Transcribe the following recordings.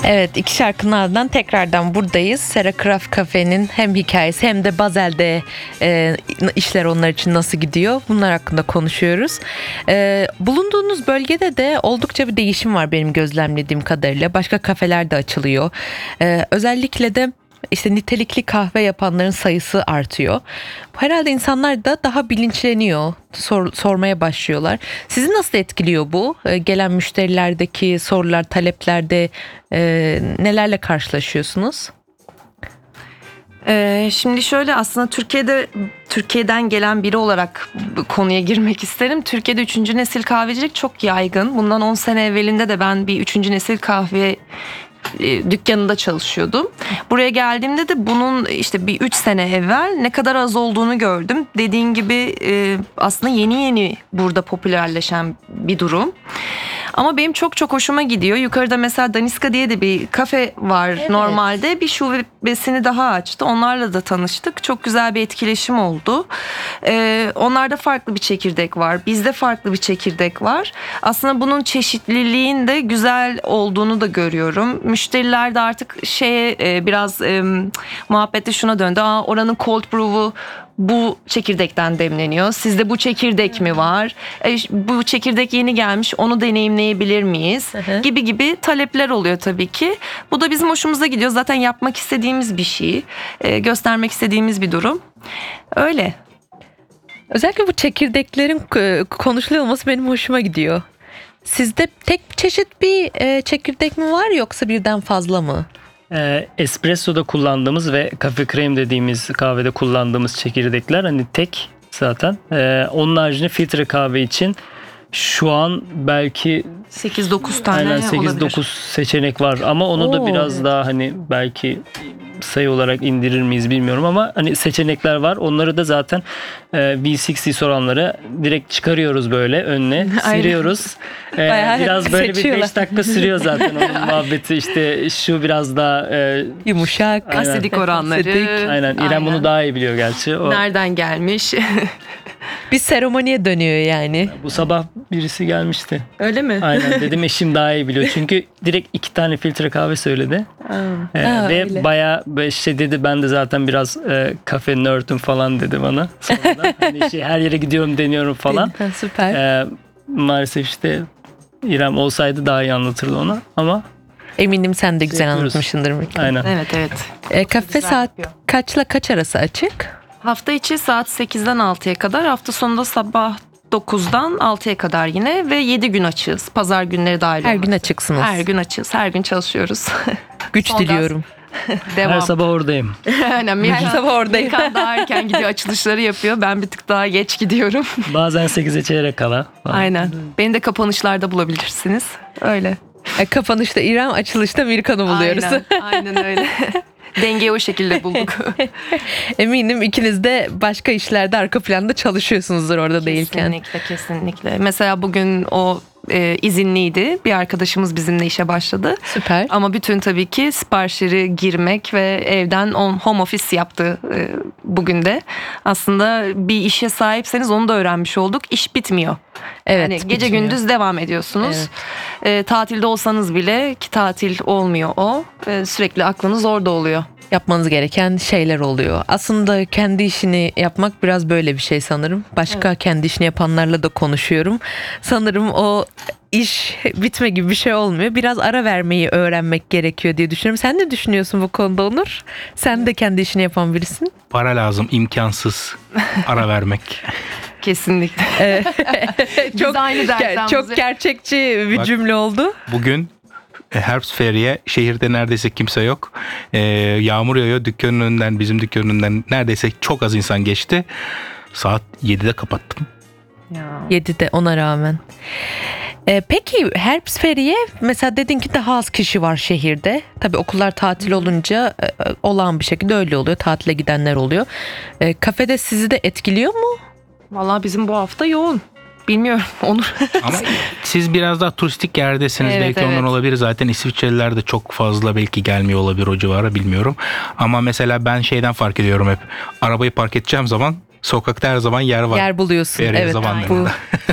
Evet, iki şarkının ardından tekrardan buradayız. Sera Craft Cafe'nin hem hikayesi hem de Basel'de işler onlar için nasıl gidiyor? Bunlar hakkında konuşuyoruz. Bulunduğunuz bölgede de oldukça bir değişim var benim gözlemlediğim kadarıyla. Başka kafeler de açılıyor. Özellikle de İşte nitelikli kahve yapanların sayısı artıyor. Herhalde insanlar da daha bilinçleniyor, sormaya başlıyorlar. Sizi nasıl etkiliyor bu? Gelen müşterilerdeki sorular, taleplerde nelerle karşılaşıyorsunuz? Şimdi şöyle, aslında Türkiye'den gelen biri olarak bu konuya girmek isterim. Türkiye'de 3. nesil kahvecilik çok yaygın. Bundan 10 sene evvelinde de ben bir 3. nesil kahve dükkanında çalışıyordum. Buraya geldiğimde de bunun işte bir 3 sene evvel ne kadar az olduğunu gördüm. Dediğin gibi aslında yeni burada popülerleşen bir durum. Ama benim çok hoşuma gidiyor. Yukarıda mesela Daniska diye de bir kafe var, evet. Normalde bir şubesini daha açtı. Onlarla da tanıştık. Çok güzel bir etkileşim oldu. Onlarda farklı bir çekirdek var. Bizde farklı bir çekirdek var. Aslında bunun çeşitliliğin de güzel olduğunu da görüyorum. Müşteriler de artık biraz muhabbette şuna döndü. Oranın cold brew'u bu çekirdekten demleniyor. Sizde bu çekirdek mi var? Bu çekirdek yeni gelmiş, onu deneyimleyebilir miyiz? Gibi talepler oluyor tabii ki. Bu da bizim hoşumuza gidiyor. Zaten yapmak istediğimiz bir şey. Göstermek istediğimiz bir durum. Öyle. Özellikle bu çekirdeklerin konuşuluyor olması benim hoşuma gidiyor. Sizde tek çeşit bir çekirdek mi var yoksa birden fazla mı? Espresso'da kullandığımız ve Cafe Creme dediğimiz kahvede kullandığımız çekirdekler hani tek zaten. Onun haricinde filtre kahve için şu an belki 8-9 tane aynen 8-9 seçenek var ama onu da biraz daha hani belki sayı olarak indirir miyiz bilmiyorum ama hani seçenekler var. Onları da zaten V60 soranlara direkt çıkarıyoruz böyle önüne siliyoruz. Biraz böyle bir 5 dakika sürüyor zaten onun muhabbeti, işte şu biraz daha yumuşak, asidik oranları. Aynen. İrem bunu daha iyi biliyor gerçi. Nereden gelmiş? Bir seremoniye dönüyor yani. Bu sabah birisi gelmişti. Öyle mi? Aynen, dedim eşim daha iyi biliyor. Çünkü direkt 2 tane filtre kahve söyledi. Ve öyle. Bayağı dedi, ben de zaten biraz kafe nerd'üm falan dedi bana. Sonradan hani her yere gidiyorum, deniyorum falan. Süper. Maalesef işte İrem olsaydı daha iyi anlatırdı ona ama eminim sen de güzel anlatmışsındır. Aynen. Evet. Kafe saat kaçla kaç arası açık? Hafta içi saat 8'den 6'ya kadar, hafta sonunda sabah 9'dan 6'ya kadar yine ve 7 gün açığız. Pazar günleri dahil olmak. Her gün açıksınız. Her gün açığız. Her gün çalışıyoruz. Güç diliyorum. Devam. Her sabah oradayım. Aynen. Her sabah oradayım. Mirkan daha erken gidiyor, açılışları yapıyor. Ben bir tık daha geç gidiyorum. Bazen 8'e çeyrek kala. Aynen. Beni de kapanışlarda bulabilirsiniz. Öyle. Kapanışta İrem, açılışta Mirkan'ı buluyoruz. Aynen öyle. Dengeyi o şekilde bulduk. Eminim ikiniz de başka işlerde arka planda çalışıyorsunuzdur orada değilken. Kesinlikle. Mesela bugün o izinliydi. Bir arkadaşımız bizimle işe başladı. Süper. Ama bütün tabii ki siparişleri girmek ve evden home office yaptı bugün de. Aslında bir işe sahipseniz onu da öğrenmiş olduk. İş bitmiyor. Evet. Yani gece gündüz devam ediyorsunuz. Evet. Tatilde olsanız bile, ki tatil olmuyor o. Sürekli aklınız orada oluyor. Yapmanız gereken şeyler oluyor. Aslında kendi işini yapmak biraz böyle bir şey sanırım. Başka kendi işini yapanlarla da konuşuyorum. Sanırım o iş bitme gibi bir şey olmuyor. Biraz ara vermeyi öğrenmek gerekiyor diye düşünüyorum. Sen ne düşünüyorsun bu konuda Onur? Sen de kendi işini yapan birisin. Para lazım, imkansız ara vermek. Kesinlikle. Çok gerçekçi bir cümle oldu. Bugün Herbst Feriye, şehirde neredeyse kimse yok. Yağmur yağıyor, dükkanın önünden, bizim dükkanın önünden neredeyse çok az insan geçti. Saat 7'de kapattım. 7'de ona rağmen. Peki Herbst Feriye, mesela dedin ki daha az kişi var şehirde. Tabii okullar tatil olunca olağan bir şekilde öyle oluyor. Tatile gidenler oluyor. Kafede sizi de etkiliyor mu? Vallahi bizim bu hafta yoğun. Bilmiyorum Onur. Ama siz biraz daha turistik yerdesiniz. Evet, belki ondan olabilir. Zaten İsviçreliler de çok fazla belki gelmiyor olabilir o civara, bilmiyorum. Ama mesela ben şeyden fark ediyorum hep. Arabayı park edeceğim zaman sokakta her zaman yer var. Yer buluyorsun. Feriye evet. zamanlarında.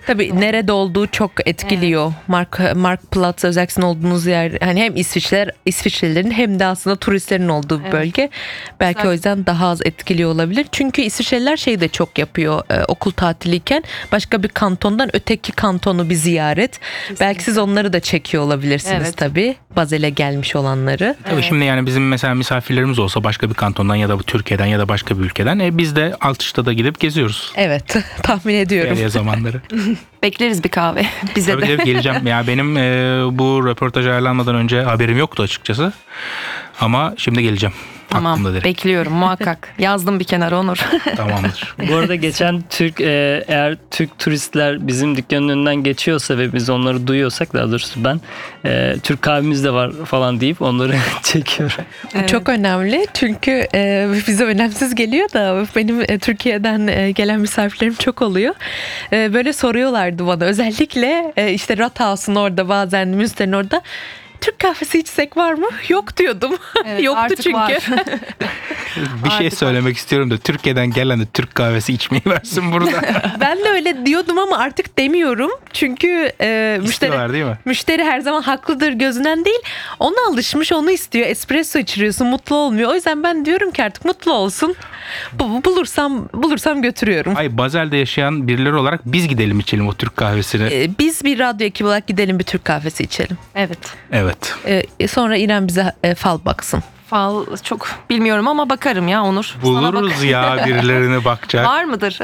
Tabii nerede olduğu çok etkiliyor. Marktplatz özellikle olduğunuz yer hani hem İsviçrelilerin hem de aslında turistlerin olduğu bir bölge. Belki Güzel. o yüzden daha az etkili olabilir. Çünkü İsviçreliler şey de çok yapıyor. Okul tatiliyken başka bir kantondan öteki kantonu bir ziyaret. Belki siz onları da çekiyor olabilirsiniz Evet. tabii. Bazel'e gelmiş olanları. Tabii şimdi yani bizim mesela misafirlerimiz olsa başka bir kantondan ya da Türkiye'den ya da başka bir ülkeden biz de Altış'ta da gidip geziyoruz. Evet, tahmin ediyorum. Feriye zamanları. Bekleriz bir kahve bize Tabii de. gidip geleceğim. Ya benim bu röportaj ayarlanmadan önce haberim yoktu açıkçası. Ama şimdi geleceğim. Tamam, Aklımda direkt. bekliyorum muhakkak. Yazdım bir kenara Onur. Tamamdır. Bu arada geçen eğer Türk turistler bizim dükkanın önünden geçiyorsa ve biz onları duyuyorsak, daha doğrusu ben Türk kahvemiz de var falan deyip onları çekiyorum. Bu çok önemli çünkü bize önemsiz geliyor da benim Türkiye'den gelen misafirlerim çok oluyor. Böyle soruyorlardı bana özellikle işte Rathausen orada bazen Münster'in orada Türk kahvesi içsek var mı? Yok diyordum. Evet, Yoktu artık çünkü. var. Bir şey Artık söylemek istiyorum da Türkiye'den gelen de Türk kahvesi içmeyi versin burada. Ben de öyle diyordum ama artık demiyorum. Çünkü İstiyorlar değil mi? müşteri her zaman haklıdır gözünden değil. Ona alışmış, onu istiyor. Espresso içiriyorsun, mutlu olmuyor. O yüzden ben diyorum ki artık mutlu olsun. Bulursam götürüyorum. Ay Bazel'de yaşayan birileri olarak biz gidelim içelim o Türk kahvesini. Biz bir radyo ekibi olarak gidelim bir Türk kahvesi içelim. Evet. Evet. Sonra İrem bize fal baksın. Fal çok bilmiyorum ama bakarım ya Onur. Sana Buluruz ya birilerine bakacak. Var mıdır?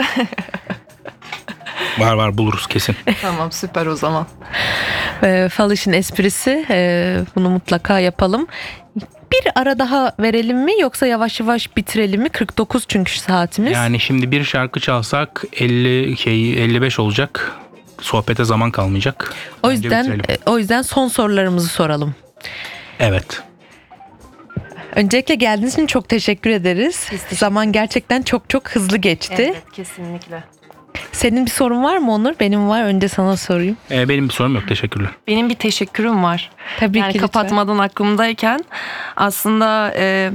Var buluruz kesin. Tamam, süper o zaman. Fal işin esprisi. Bunu mutlaka yapalım. Bir ara daha verelim mi yoksa yavaş yavaş bitirelim mi? 49 çünkü saatimiz. Yani şimdi bir şarkı çalsak 55 olacak. Sohbete zaman kalmayacak. O Bence yüzden bitirelim. son sorularımızı soralım. Evet. Öncelikle geldiğiniz için çok teşekkür ederiz. Zaman gerçekten çok çok hızlı geçti. Evet, kesinlikle. Senin bir sorun var mı Onur? Benim var. Önce sana sorayım. Benim bir sorum yok. Teşekkürler. Benim bir teşekkürüm var. Tabii Yani ki lütfen. kapatmadan aklımdayken aslında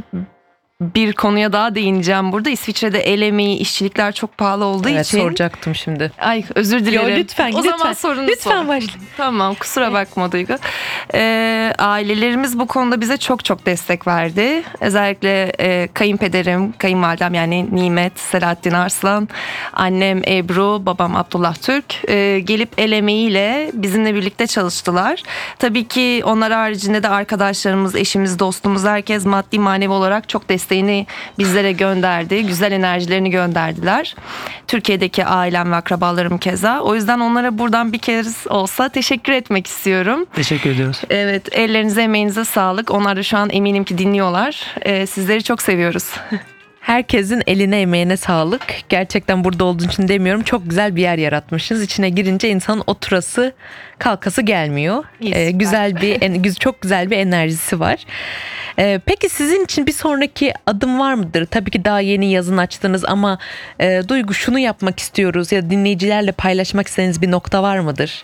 bir konuya daha değineceğim burada. İsviçre'de el emeği, işçilikler çok pahalı olduğu Evet, için. soracaktım şimdi. Ay, özür dilerim. Yo, lütfen. O zaman sorunuzu Lütfen sor. başla. Tamam, kusura bakma Duygu. Ailelerimiz bu konuda bize çok çok destek verdi. Özellikle kayınpederim, kayınvalidem yani Nimet, Selahattin Arslan, annem Ebru, babam Abdullah Türk gelip el emeğiyle bizimle birlikte çalıştılar. Tabii ki onlar haricinde de arkadaşlarımız, eşimiz, dostumuz herkes maddi manevi olarak çok desteğini bizlere gönderdi. Güzel enerjilerini gönderdiler. Türkiye'deki ailem ve akrabalarım keza. O yüzden onlara buradan bir kez olsa teşekkür etmek istiyorum. Teşekkür ediyoruz. Evet, ellerinize emeğinize sağlık. Onlar da şu an eminim ki dinliyorlar. Sizleri çok seviyoruz. Herkesin eline emeğine sağlık. Gerçekten burada olduğun için demiyorum. Çok güzel bir yer yaratmışsınız. İçine girince insanın oturası, kalkası gelmiyor. İyi, süper. Çok güzel bir enerjisi var. Peki sizin için bir sonraki adım var mıdır? Tabii ki daha yeni yazın açtınız ama Duygu şunu yapmak istiyoruz ya dinleyicilerle paylaşmak istediğiniz bir nokta var mıdır?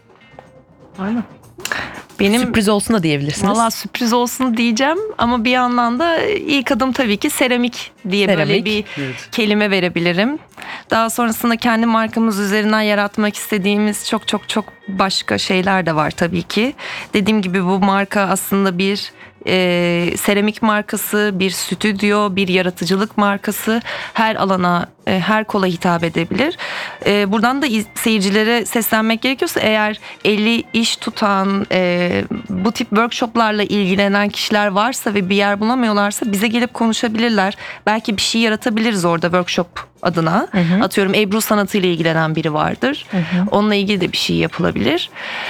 Var mı? Benim Sürpriz olsun da diyebilirsiniz. valla sürpriz olsun diyeceğim ama bir yandan da ilk adım tabii ki seramik diye böyle Seramik. bir Evet. kelime verebilirim. Daha sonrasında kendi markamız üzerinden yaratmak istediğimiz çok çok çok başka şeyler de var tabii ki. Dediğim gibi bu marka aslında bir seramik markası, bir stüdyo, bir yaratıcılık markası. Her alana, her kola hitap edebilir. Buradan da seyircilere seslenmek gerekiyorsa eğer eli iş tutan, bu tip workshoplarla ilgilenen kişiler varsa ve bir yer bulamıyorlarsa bize gelip konuşabilirler. Belki bir şey yaratabiliriz orada workshop adına. Atıyorum Ebru sanatıyla ilgilenen biri vardır. Onunla ilgili de bir şey yapılabilir.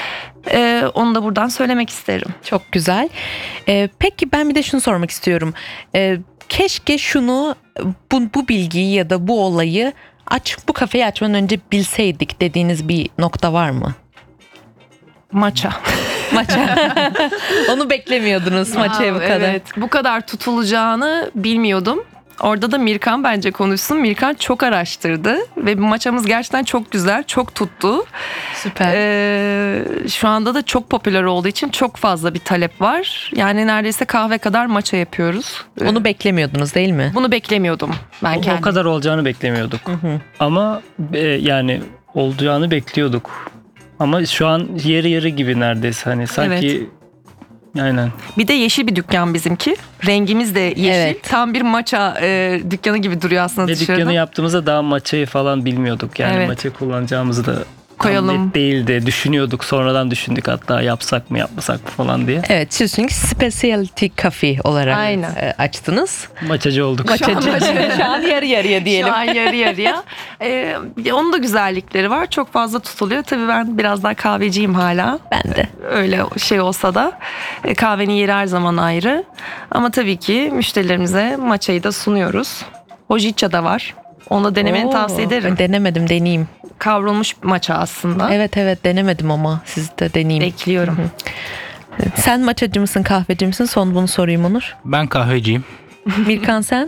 Onu da buradan söylemek isterim. Çok güzel. Peki ben bir de şunu sormak istiyorum. Keşke şunu, bu bilgiyi ya da bu olayı bu kafeyi açmadan önce bilseydik dediğiniz bir nokta var mı? Maça. Maça. Onu beklemiyordunuz maçaya bu kadar. Evet, bu kadar tutulacağını bilmiyordum. Orada da Mirkan bence konuşsun. Mirkan çok araştırdı ve maçamız gerçekten çok güzel, çok tuttu. Süper. Şu anda da çok popüler olduğu için çok fazla bir talep var. Yani neredeyse kahve kadar maça yapıyoruz. Onu beklemiyordunuz değil mi? Bunu beklemiyordum ben O kendim. kadar olacağını beklemiyorduk. Ama yani olacağını bekliyorduk. Ama şu an yarı yarı gibi neredeyse, hani sanki aynen. Bir de yeşil bir dükkan bizimki. Rengimiz de yeşil. Evet. Tam bir matcha dükkanı gibi duruyor aslında Ve dışarıdan. dükkanı yaptığımızda daha matcha'yı falan bilmiyorduk. Yani Evet. matcha kullanacağımızı da Koyalım. net değildi. Düşünüyorduk. Sonradan düşündük hatta, yapsak mı yapmasak mı falan diye. Evet, siz çünkü specialty cafe olarak Aynen. Açtınız. Matchacı olduk. Maçacı. Şu an yarı yarıya diyelim. Şu an yarı yarıya. Onun da güzellikleri var. Çok fazla tutuluyor. Tabii ben biraz daha kahveciyim hala. Ben de. Öyle şey olsa da kahvenin yeri her zaman ayrı. Ama tabii ki müşterilerimize matcha'yı da sunuyoruz. Hojicha da var. Onu da denemeni Oo, tavsiye ederim. Denemedim, deneyeyim. Kavrulmuş matcha aslında. Evet denemedim ama siz de deneyeyim. Bekliyorum. Sen maçacı mısın, kahveci misin? Son bunu sorayım Onur. Ben kahveciyim. Mirkan sen?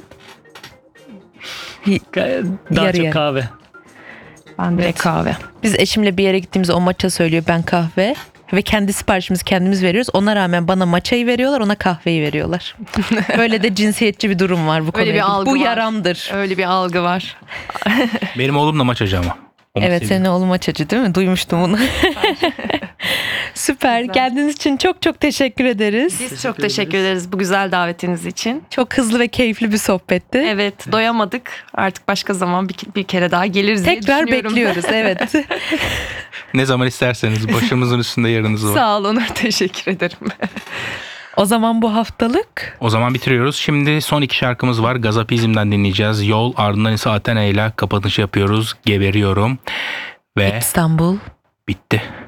Daha Yarı çok yarı. kahve. Ben direkt kahve. Biz eşimle bir yere gittiğimizde o matcha söylüyor, ben kahve. Ve kendi siparişimizi kendimiz veriyoruz. Ona rağmen bana matcha'yı veriyorlar, ona kahveyi veriyorlar. Böyle de cinsiyetçi bir durum var bu konuda. bir algı Bu var. yaramdır. Öyle bir algı var. Benim oğlum da maçacı ama. Onu Evet, seviyorum. senin oğlum maçacı değil mi? Duymuştum bunu. Süper. Güzel. Geldiğiniz için çok çok teşekkür ederiz. Biz çok teşekkür ederiz bu güzel davetiniz için. Çok hızlı ve keyifli bir sohbetti. Evet, doyamadık. Artık başka zaman bir kere daha geliriz diye Tekrar düşünüyorum. bekliyoruz. Evet. Ne zaman isterseniz başımızın üstünde yeriniz var. Sağ ol Onur, teşekkür ederim. O zaman bu haftalık O zaman bitiriyoruz. Şimdi son 2 şarkımız var. Gazapizm'den dinleyeceğiz. Yol, ardından ise Athena ile kapanış yapıyoruz. Geberiyorum. Ve İstanbul. bitti.